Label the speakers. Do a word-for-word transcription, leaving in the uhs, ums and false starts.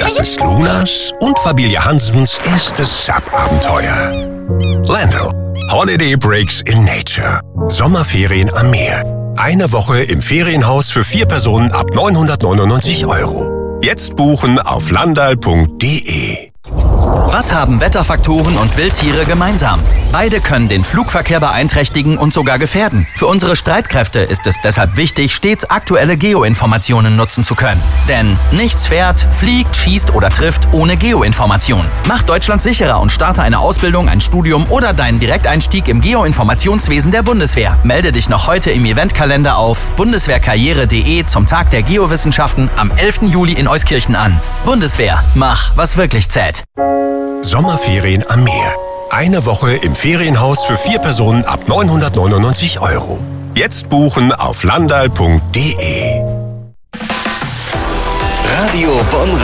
Speaker 1: Das ist Lunas und Familie Hansens erstes Sub-Abenteuer. Landl. Holiday Breaks in Nature. Sommerferien am Meer. Eine Woche im Ferienhaus für vier Personen ab neunhundertneunundneunzig Euro. Jetzt buchen auf landal punkt de.
Speaker 2: Was haben Wetterfaktoren und Wildtiere gemeinsam? Beide können den Flugverkehr beeinträchtigen und sogar gefährden. Für unsere Streitkräfte ist es deshalb wichtig, stets aktuelle Geoinformationen nutzen zu können. Denn nichts fährt, fliegt, schießt oder trifft ohne Geoinformation. Mach Deutschland sicherer und starte eine Ausbildung, ein Studium oder deinen Direkteinstieg im Geoinformationswesen der Bundeswehr. Melde dich noch heute im Eventkalender auf bundeswehrkarriere punkt de zum Tag der Geowissenschaften am elften Juli in Euskirchen an. Bundeswehr, mach, was wirklich zählt.
Speaker 1: Sommerferien am Meer. Eine Woche im Ferienhaus für vier Personen ab neunhundertneunundneunzig Euro. Jetzt buchen auf landal punkt de.
Speaker 3: Radio Bonn.